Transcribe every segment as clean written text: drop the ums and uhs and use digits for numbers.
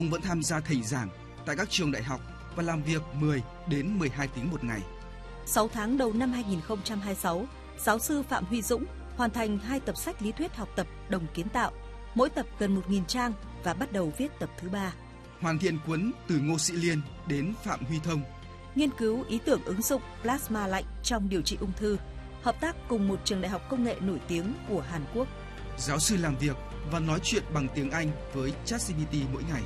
Ông vẫn tham gia thầy giảng tại các trường đại học và làm việc 10 đến 12 tiếng một ngày. 6 tháng đầu năm 2026, giáo sư Phạm Huy Dũng hoàn thành 2 tập sách lý thuyết học tập Đồng Kiến Tạo, mỗi tập gần 1.000 trang và bắt đầu viết tập thứ 3. Hoàn thiện cuốn Từ Ngô Sĩ Liên đến Phạm Huy Thông. Nghiên cứu ý tưởng ứng dụng plasma lạnh trong điều trị ung thư, hợp tác cùng một trường đại học công nghệ nổi tiếng của Hàn Quốc. Giáo sư làm việc và nói chuyện bằng tiếng Anh với ChatGPT mỗi ngày.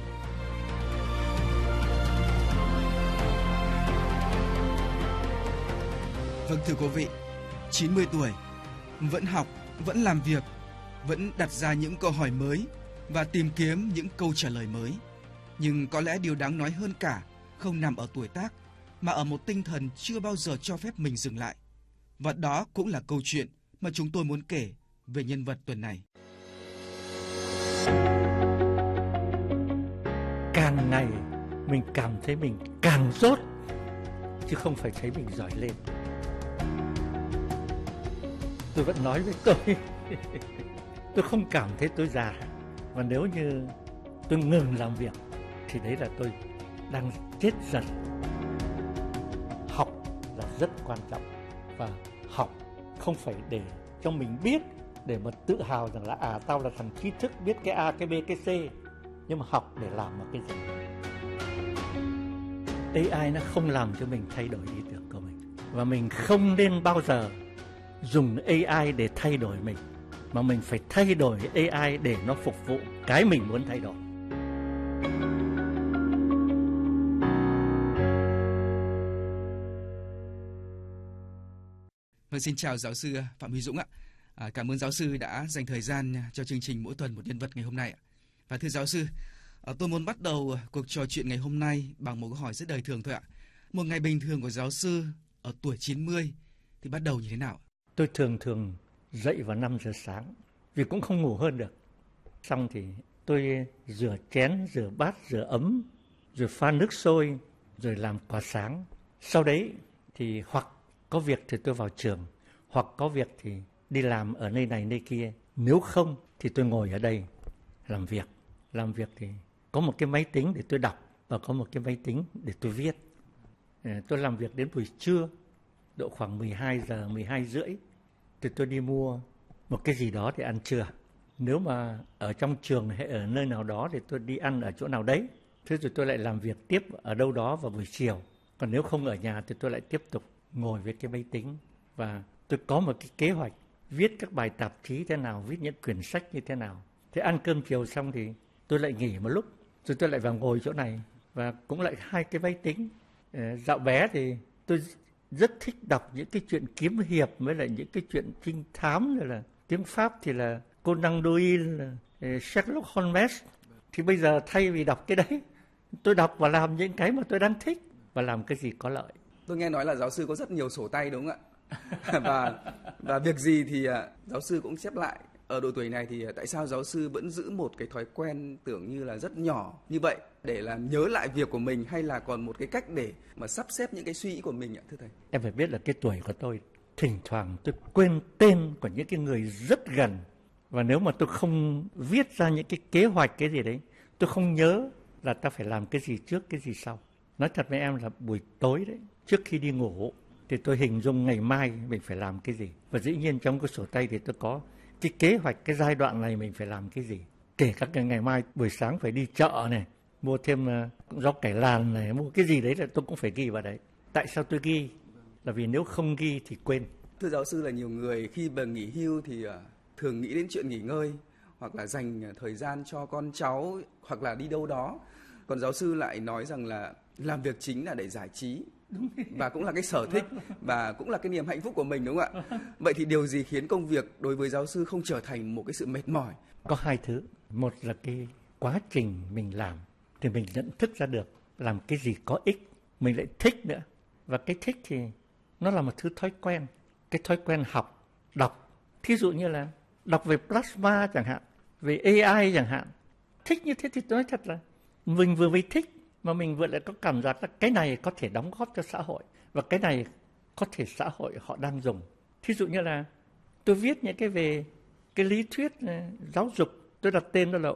Vâng, thưa quý vị, 90 tuổi, vẫn học, vẫn làm việc, vẫn đặt ra những câu hỏi mới và tìm kiếm những câu trả lời mới. Nhưng có lẽ điều đáng nói hơn cả không nằm ở tuổi tác, mà ở một tinh thần chưa bao giờ cho phép mình dừng lại. Và đó cũng là câu chuyện mà chúng tôi muốn kể về nhân vật tuần này. Càng ngày mình cảm thấy mình càng dốt, chứ không phải thấy mình giỏi lên. Tôi vẫn nói với tôi không cảm thấy tôi già. Và nếu như tôi ngừng làm việc thì đấy là tôi đang chết dần. Học là rất quan trọng, và học không phải để cho mình biết, để mà tự hào rằng là tao là thằng trí thức biết cái A, cái B, cái C. Nhưng mà học để làm một cái gì. AI nó không làm cho mình thay đổi ý tưởng của mình. Và mình không nên bao giờ dùng AI để thay đổi mình, mà mình phải thay đổi AI để nó phục vụ cái mình muốn thay đổi. Vâng, xin chào giáo sư Phạm Huy Dũng ạ. Cảm ơn giáo sư đã dành thời gian cho chương trình Mỗi tuần một nhân vật ngày hôm nay ạ. Và thưa giáo sư, tôi muốn bắt đầu cuộc trò chuyện ngày hôm nay bằng một câu hỏi rất đời thường thôi ạ. Một ngày bình thường của giáo sư ở tuổi 90 thì bắt đầu như thế nào? Tôi thường dậy vào 5 giờ sáng vì cũng không ngủ hơn được. Xong thì tôi rửa chén, rửa bát, rửa ấm, rồi pha nước sôi, rồi làm quả sáng. Sau đấy thì hoặc có việc thì tôi vào trường, hoặc có việc thì đi làm ở nơi này nơi kia. Nếu không thì tôi ngồi ở đây làm việc. Làm việc thì có một cái máy tính để tôi đọc và có một cái máy tính để tôi viết. Tôi làm việc đến buổi trưa, độ khoảng 12 giờ, 12 rưỡi thì tôi đi mua một cái gì đó để ăn trưa. Nếu mà ở trong trường hay ở nơi nào đó thì tôi đi ăn ở chỗ nào đấy. Thế rồi tôi lại làm việc tiếp ở đâu đó vào buổi chiều. Còn nếu không ở nhà thì tôi lại tiếp tục ngồi với cái máy tính. Và tôi có một cái kế hoạch viết các bài tạp chí thế nào, viết những quyển sách như thế nào. Thế ăn cơm chiều xong thì tôi lại nghỉ một lúc, rồi tôi lại vào ngồi chỗ này và cũng lại 2 cái máy tính. Dạo bé thì tôi rất thích đọc những cái chuyện kiếm hiệp với lại những cái chuyện trinh thám, rồi là tiếng Pháp thì là Conan Doyle, Sherlock Holmes. Thì bây giờ thay vì đọc cái đấy, tôi đọc và làm những cái mà tôi đang thích và làm cái gì có lợi. Tôi nghe nói là giáo sư có rất nhiều sổ tay đúng không ạ? và việc gì thì giáo sư cũng chép lại. Ở độ tuổi này thì tại sao giáo sư vẫn giữ một cái thói quen tưởng như là rất nhỏ như vậy để làm nhớ lại việc của mình, hay là còn một cái cách để mà sắp xếp những cái suy nghĩ của mình ạ, thưa thầy? Em phải biết là cái tuổi của tôi, thỉnh thoảng tôi quên tên của những cái người rất gần. Và nếu mà tôi không viết ra những cái kế hoạch cái gì đấy, tôi không nhớ là ta phải làm cái gì trước, cái gì sau. Nói thật với em là buổi tối đấy, trước khi đi ngủ thì tôi hình dung ngày mai mình phải làm cái gì. Và dĩ nhiên trong cái sổ tay thì tôi có cái kế hoạch, cái giai đoạn này mình phải làm cái gì. Kể cả cái ngày mai buổi sáng phải đi chợ này, mua thêm rau cải làn này, mua cái gì đấy là tôi cũng phải ghi vào đấy. Tại sao tôi ghi? Là vì nếu không ghi thì quên. Thưa giáo sư, là nhiều người khi mà nghỉ hưu thì thường nghĩ đến chuyện nghỉ ngơi, hoặc là dành thời gian cho con cháu, hoặc là đi đâu đó. Còn giáo sư lại nói rằng là làm việc chính là để giải trí, và cũng là cái sở thích, và cũng là cái niềm hạnh phúc của mình, đúng không ạ? Vậy thì điều gì khiến công việc đối với giáo sư không trở thành một cái sự mệt mỏi? Có 2 thứ. Một là cái quá trình mình làm thì mình nhận thức ra được làm cái gì có ích, mình lại thích nữa. Và cái thích thì nó là một thứ thói quen. Cái thói quen học, đọc. Thí dụ như là đọc về plasma chẳng hạn, về AI chẳng hạn. Thích như thế thì tôi nói thật là mình vừa mới thích mà mình vừa lại có cảm giác là cái này có thể đóng góp cho xã hội, và cái này có thể xã hội họ đang dùng. Thí dụ như là tôi viết những cái về cái lý thuyết giáo dục, Tôi đặt tên đó là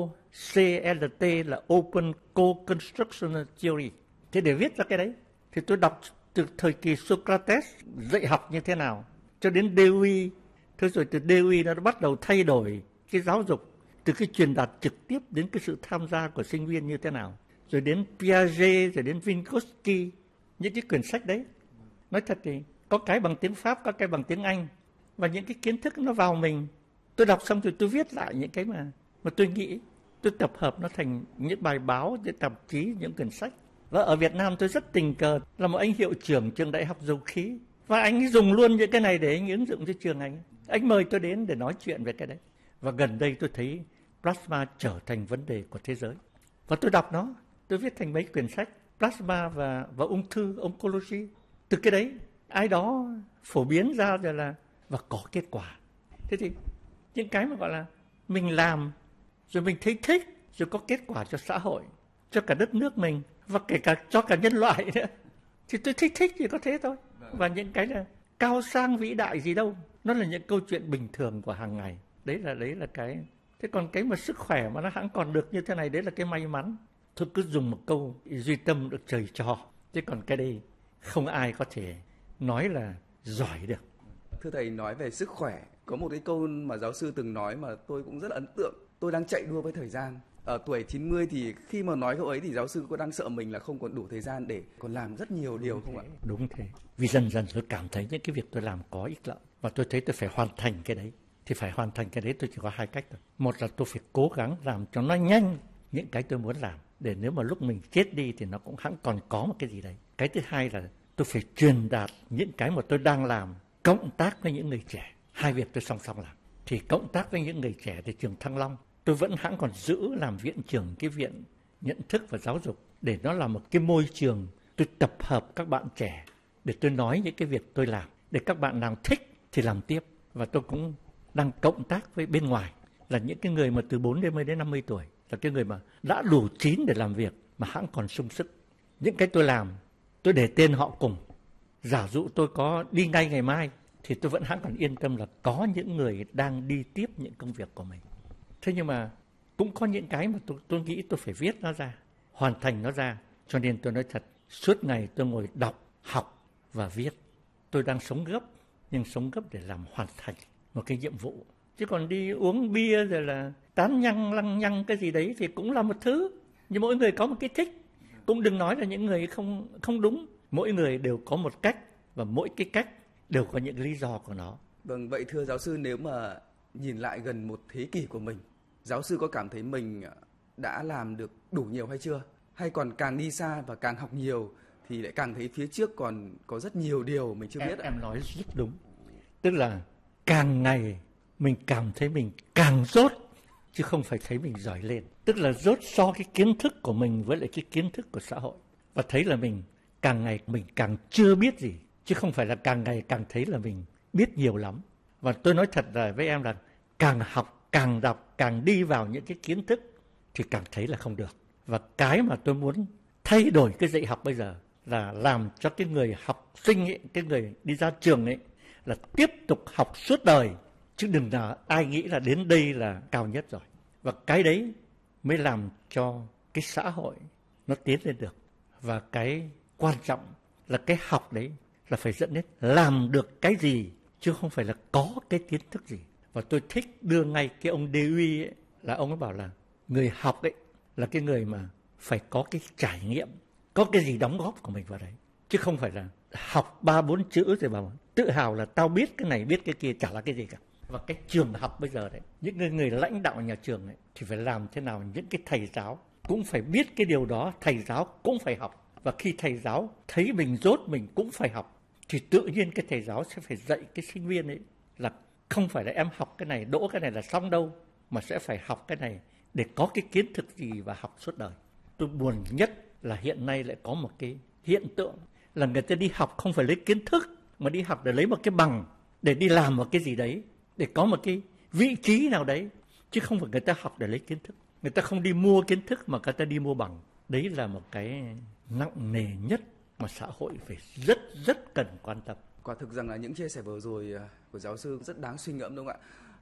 OCLT, là Open Co-Construction Theory. Thế để viết ra cái đấy thì tôi đọc từ thời kỳ Socrates dạy học như thế nào cho đến Dewey. Thế rồi từ Dewey nó bắt đầu thay đổi cái giáo dục, từ cái truyền đạt trực tiếp đến cái sự tham gia của sinh viên như thế nào. Rồi đến Piaget, rồi đến Vygotsky, những cái quyển sách đấy. Nói thật thì có cái bằng tiếng Pháp, có cái bằng tiếng Anh. Và những cái kiến thức nó vào mình. Tôi đọc xong rồi tôi viết lại những cái mà tôi nghĩ. Tôi tập hợp nó thành những bài báo, những tạp chí, những quyển sách. Và ở Việt Nam tôi rất tình cờ là một anh hiệu trưởng trường đại học dầu khí. Và anh ấy dùng luôn những cái này để anh ứng dụng cho trường anh. Anh mời tôi đến để nói chuyện về cái đấy. Và gần đây tôi thấy plasma trở thành vấn đề của thế giới. Và tôi đọc nó, tôi viết thành mấy quyển sách plasma và ung thư, oncology. Từ cái đấy, ai đó phổ biến ra rồi là và có kết quả. Thế thì những cái mà gọi là mình làm rồi mình thấy thích, rồi có kết quả cho xã hội, cho cả đất nước mình và kể cả cho cả nhân loại nữa. Thì tôi thích thì có thế thôi. Và những cái là cao sang vĩ đại gì đâu, nó là những câu chuyện bình thường của hàng ngày. Đấy là cái. Thế còn cái mà sức khỏe mà nó hẵng còn được như thế này, đấy là cái may mắn. Thôi cứ dùng một câu duy tâm được trời cho. Chứ còn cái đây không ai có thể nói là giỏi được. Thưa thầy, nói về sức khỏe, có một cái câu mà giáo sư từng nói mà tôi cũng rất là ấn tượng. Tôi đang chạy đua với thời gian. Ở tuổi 90 thì khi mà nói câu ấy thì giáo sư có đang sợ mình là không còn đủ thời gian để còn làm rất nhiều điều không ạ? Đúng thế. Vì dần dần tôi cảm thấy những cái việc tôi làm có ích lợi. Và tôi thấy tôi phải hoàn thành cái đấy. Thì phải hoàn thành cái đấy tôi chỉ có hai cách thôi. Một là tôi phải cố gắng làm cho nó nhanh những cái tôi muốn làm. Để nếu mà lúc mình chết đi thì nó cũng hẳn còn có một cái gì đấy. Cái thứ hai là tôi phải truyền đạt những cái mà tôi đang làm, cộng tác với những người trẻ. Hai việc tôi song song làm. Thì cộng tác với những người trẻ thì trường Thăng Long, tôi vẫn hẵng còn giữ làm viện trưởng cái viện nhận thức và giáo dục. Để nó là một cái môi trường tôi tập hợp các bạn trẻ để tôi nói những cái việc tôi làm. Để các bạn nào thích thì làm tiếp. Và tôi cũng đang cộng tác với bên ngoài là những cái người mà từ 40 đến 50 tuổi, là cái người mà đã đủ chín để làm việc mà hẵng còn sung sức. Những cái tôi làm, tôi để tên họ cùng. Giả dụ tôi có đi ngay ngày mai thì tôi vẫn hẵng còn yên tâm là có những người đang đi tiếp những công việc của mình. Thế nhưng mà cũng có những cái mà tôi nghĩ tôi phải viết nó ra, hoàn thành nó ra. Cho nên tôi nói thật, suốt ngày tôi ngồi đọc, học và viết. Tôi đang sống gấp, nhưng sống gấp để làm hoàn thành một cái nhiệm vụ. Chứ còn đi uống bia rồi là tán nhăng, lăng nhăng cái gì đấy thì cũng là một thứ. Nhưng mỗi người có một cái thích. Cũng đừng nói là những người không đúng. Mỗi người đều có một cách và mỗi cái cách đều có những lý do của nó. Vâng, vậy thưa giáo sư, nếu mà nhìn lại gần một thế kỷ của mình, giáo sư có cảm thấy mình đã làm được đủ nhiều hay chưa? Hay còn càng đi xa và càng học nhiều thì lại càng thấy phía trước còn có rất nhiều điều mình chưa biết? Em nói rất đúng. Tức là càng ngày mình cảm thấy mình càng dốt, chứ không phải thấy mình giỏi lên. Tức là dốt so cái kiến thức của mình với lại cái kiến thức của xã hội. Và thấy là mình càng ngày mình càng chưa biết gì, chứ không phải là càng ngày càng thấy là mình biết nhiều lắm. Và tôi nói thật là với em là càng học, càng đọc, càng đi vào những cái kiến thức thì càng thấy là không được. Và cái mà tôi muốn thay đổi cái dạy học bây giờ là làm cho cái người học sinh ấy, cái người đi ra trường ấy là tiếp tục học suốt đời. Chứ đừng là ai nghĩ là đến đây là cao nhất rồi. Và cái đấy mới làm cho cái xã hội nó tiến lên được. Và cái quan trọng là cái học đấy là phải dẫn đến làm được cái gì, chứ không phải là có cái kiến thức gì. Và tôi thích đưa ngay cái ông Dewey ấy, là ông ấy bảo là người học ấy là cái người mà phải có cái trải nghiệm, có cái gì đóng góp của mình vào đấy. Chứ không phải là học 3-4 chữ rồi bảo tự hào là tao biết cái này biết cái kia, chả là cái gì cả. Và cái trường học bây giờ đấy, những người lãnh đạo nhà trường ấy thì phải làm thế nào những cái thầy giáo cũng phải biết cái điều đó, thầy giáo cũng phải học. Và khi thầy giáo thấy mình dốt mình cũng phải học, thì tự nhiên cái thầy giáo sẽ phải dạy cái sinh viên ấy là không phải là em học cái này, đỗ cái này là xong đâu, mà sẽ phải học cái này để có cái kiến thức gì và học suốt đời. Tôi buồn nhất là hiện nay lại có một cái hiện tượng là người ta đi học không phải lấy kiến thức, mà đi học để lấy một cái bằng, để đi làm một cái gì đấy, để có một cái vị trí nào đấy, chứ không phải người ta học để lấy kiến thức. Người ta không đi mua kiến thức mà người ta đi mua bằng. Đấy là một cái nặng nề nhất mà xã hội phải rất cần quan tâm. Quả thực rằng là những chia sẻ vừa rồi của giáo sư rất đáng suy ngẫm đúng không ạ?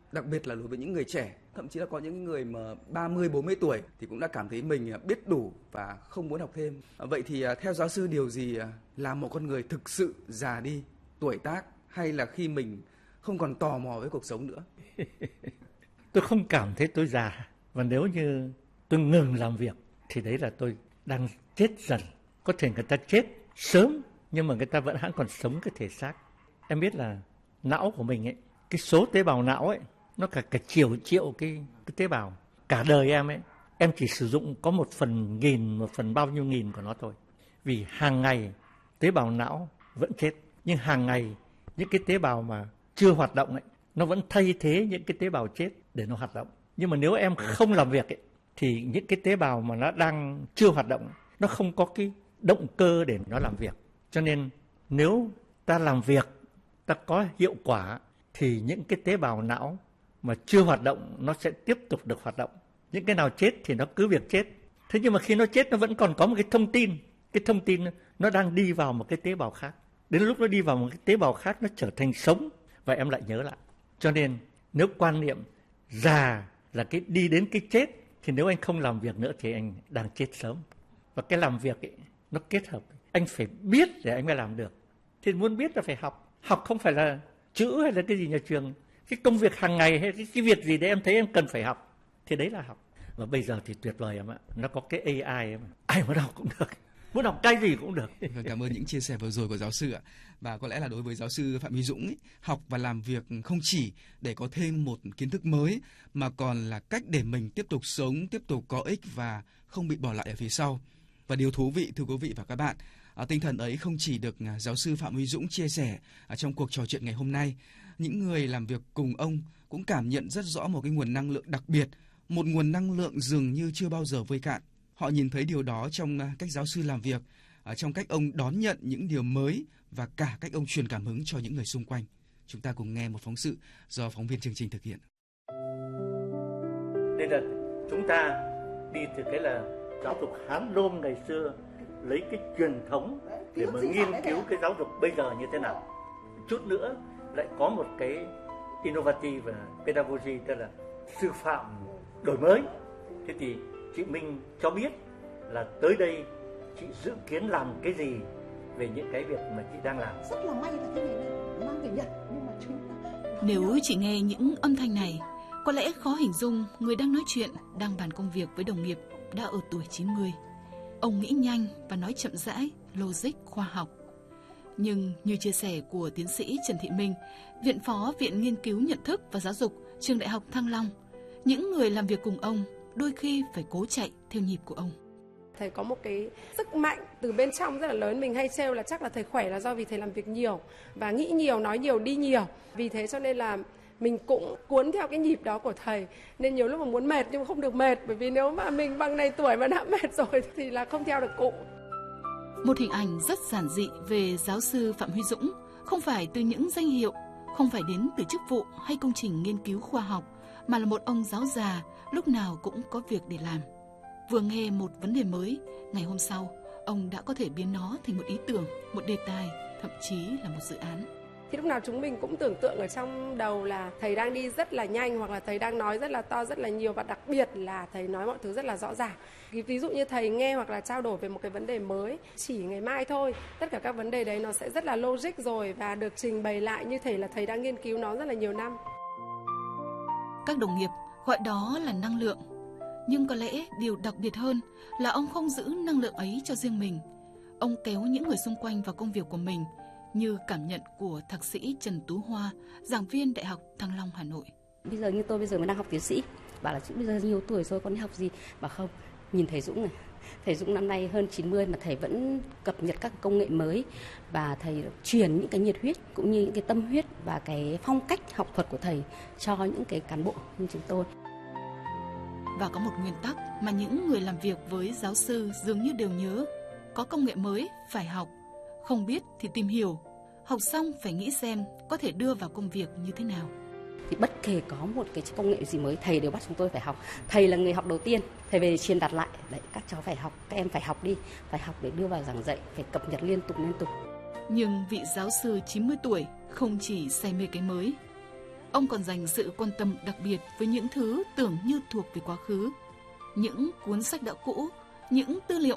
đặc biệt là đối với những người trẻ, thậm chí là có những người mà 30, 40 tuổi thì cũng đã cảm thấy mình biết đủ và không muốn học thêm. Vậy thì theo giáo sư, điều gì làm một con người thực sự già đi, tuổi tác, hay là khi mình không còn tò mò với cuộc sống nữa? Tôi không cảm thấy tôi già, và nếu như tôi ngừng làm việc thì đấy là tôi đang chết dần. Có thể người ta chết sớm nhưng mà người ta vẫn hẵng còn sống cái thể xác. Em biết là não của mình ấy, cái số tế bào não ấy, nó cả triệu cái tế bào. Cả đời em chỉ sử dụng có 1/1000, 1/1000 bao nhiêu nghìn của nó thôi. Vì hàng ngày tế bào não vẫn chết, nhưng hàng ngày những cái tế bào mà chưa hoạt động ấy, nó vẫn thay thế những cái tế bào chết để nó hoạt động. Nhưng mà nếu em không làm việc ấy, thì những cái tế bào mà nó đang chưa hoạt động, nó không có cái động cơ để nó làm việc. Cho nên nếu ta làm việc, ta có hiệu quả, thì những cái tế bào não mà chưa hoạt động nó sẽ tiếp tục được hoạt động. Những cái nào chết thì nó cứ việc chết. Thế nhưng mà khi nó chết nó vẫn còn có một cái thông tin. Cái thông tin nó đang đi vào một cái tế bào khác. Đến lúc nó đi vào một cái tế bào khác, nó trở thành sống và em lại nhớ lại. Cho nên nếu quan niệm già là cái đi đến cái chết, thì nếu anh không làm việc nữa thì anh đang chết sớm. Và cái làm việc ấy, nó kết hợp. Anh phải biết để anh mới làm được. Thì muốn biết là phải học. Học không phải là chữ hay là cái gì nhà trường. Cái công việc hàng ngày hay cái việc gì đấy em thấy em cần phải học, thì đấy là học. Và bây giờ thì tuyệt vời em ạ. Nó có cái AI em ạ. Ai muốn học cũng được. Muốn học cái gì cũng được. Cảm ơn những chia sẻ vừa rồi của giáo sư ạ. Và có lẽ là đối với giáo sư Phạm Huy Dũng ấy, học và làm việc không chỉ để có thêm một kiến thức mới, mà còn là cách để mình tiếp tục sống, tiếp tục có ích và không bị bỏ lại ở phía sau. Và điều thú vị, thưa quý vị và các bạn, tinh thần ấy không chỉ được giáo sư Phạm Huy Dũng chia sẻ trong cuộc trò chuyện ngày hôm nay. Những người làm việc cùng ông cũng cảm nhận rất rõ một cái nguồn năng lượng đặc biệt, một nguồn năng lượng dường như chưa bao giờ vơi cạn. Họ nhìn thấy điều đó trong cách giáo sư làm việc, trong cách ông đón nhận những điều mới và cả cách ông truyền cảm hứng cho những người xung quanh. Chúng ta cùng nghe một phóng sự do phóng viên chương trình thực hiện. Đây là chúng ta đi từ cái là giáo dục Hán Nôm ngày xưa, lấy cái truyền thống để mà nghiên cứu cái giáo dục bây giờ như thế nào. Chút nữa lại có một cái innovative pedagogy, tức là sư phạm đổi mới. Thế thì chị Minh cho biết là tới đây chị dự kiến làm cái gì về những cái việc mà chị đang làm. Rất là may là thế này mang về Nhật, nhưng mà chúng ta... Nếu chị nghe những âm thanh này, có lẽ khó hình dung người đang nói chuyện, đang bàn công việc với đồng nghiệp đã ở tuổi 90. Ông nghĩ nhanh và nói chậm rãi, logic, khoa học. Nhưng như chia sẻ của tiến sĩ Trần Thị Minh, Viện Phó Viện Nghiên cứu Nhận thức và Giáo dục, Trường Đại học Thăng Long, những người làm việc cùng ông đôi khi phải cố chạy theo nhịp của ông. Thầy có một cái sức mạnh từ bên trong rất là lớn. Mình hay trêu là chắc là thầy khỏe là do vì thầy làm việc nhiều và nghĩ nhiều, nói nhiều, đi nhiều. Vì thế cho nên là mình cũng cuốn theo cái nhịp đó của thầy. Nên nhiều lúc mà muốn mệt nhưng mà không được mệt. Bởi vì nếu mà mình bằng này tuổi mà đã mệt rồi thì là không theo được cụ. Một hình ảnh rất giản dị về giáo sư Phạm Huy Dũng, không phải từ những danh hiệu, không phải đến từ chức vụ hay công trình nghiên cứu khoa học, mà là một ông giáo già lúc nào cũng có việc để làm. Vừa nghe một vấn đề mới, ngày hôm sau, ông đã có thể biến nó thành một ý tưởng, một đề tài, thậm chí là một dự án. Thì lúc nào chúng mình cũng tưởng tượng ở trong đầu là thầy đang đi rất là nhanh, hoặc là thầy đang nói rất là to, rất là nhiều, và đặc biệt là thầy nói mọi thứ rất là rõ ràng. Ví dụ như thầy nghe hoặc là trao đổi về một cái vấn đề mới chỉ ngày mai thôi, tất cả các vấn đề đấy nó sẽ rất là logic rồi và được trình bày lại như thể là thầy đang nghiên cứu nó rất là nhiều năm. Các đồng nghiệp gọi đó là năng lượng. Nhưng có lẽ điều đặc biệt hơn là ông không giữ năng lượng ấy cho riêng mình. Ông kéo những người xung quanh vào công việc của mình, như cảm nhận của thạc sĩ Trần Tú Hoa, giảng viên Đại học Thăng Long, Hà Nội. Bây giờ như tôi bây giờ mới đang học tiến sĩ, bảo là chị bây giờ nhiều tuổi rồi con đi học gì? Bảo không, nhìn thầy Dũng này. Thầy Dũng năm nay hơn 90 mà thầy vẫn cập nhật các công nghệ mới và thầy truyền những cái nhiệt huyết cũng như những cái tâm huyết và cái phong cách học thuật của thầy cho những cái cán bộ như chúng tôi. Và có một nguyên tắc mà những người làm việc với giáo sư dường như đều nhớ: có công nghệ mới phải học, không biết thì tìm hiểu, học xong phải nghĩ xem có thể đưa vào công việc như thế nào. Thì bất kể có một cái công nghệ gì mới, thầy đều bắt chúng tôi phải học. Thầy là người học đầu tiên, thầy về truyền đạt lại, đấy, các cháu phải học, các em phải học đi, phải học để đưa vào giảng dạy, phải cập nhật liên tục. Nhưng vị giáo sư 90 tuổi không chỉ say mê cái mới. Ông còn dành sự quan tâm đặc biệt với những thứ tưởng như thuộc về quá khứ. Những cuốn sách đã cũ, những tư liệu